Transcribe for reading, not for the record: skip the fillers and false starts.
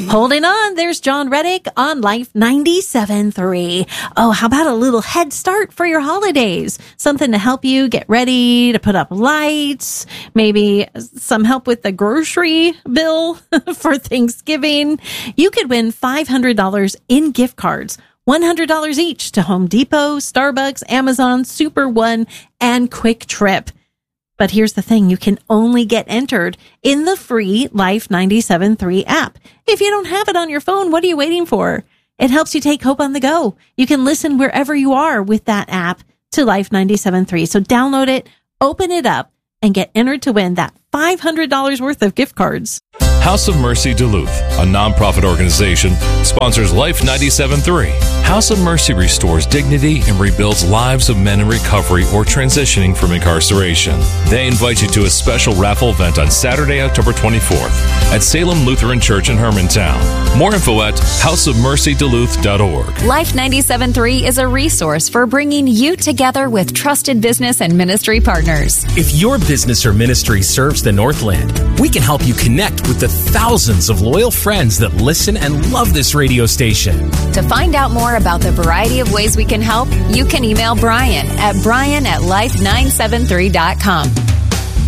Holding on, there's John Reddick on Life 97.3. Oh, how about a little head start for your holidays? Something to help you get ready to put up lights, maybe some help with the grocery bill for Thanksgiving. You could win $500 in gift cards, $100 each to Home Depot, Starbucks, Amazon, Super One, and Quick Trip. But here's the thing, you can only get entered in the free Life 97.3 app. If you don't have it on your phone, what are you waiting for? It helps you take hope on the go. You can listen wherever you are with that app to Life 97.3. So download it, open it up, and get entered to win that $500 worth of gift cards. House of Mercy Duluth, a nonprofit organization, sponsors Life 97.3. House of Mercy restores dignity and rebuilds lives of men in recovery or transitioning from incarceration. They invite you to a special raffle event on Saturday, October 24th at Salem Lutheran Church in Hermantown. More info at houseofmercyduluth.org. Life 97.3 is a resource for bringing you together with trusted business and ministry partners. If your business or ministry serves the Northland, we can help you connect with the thousands of loyal friends that listen and love this radio station. To find out more about the variety of ways we can help, you can email Brian at life973.com.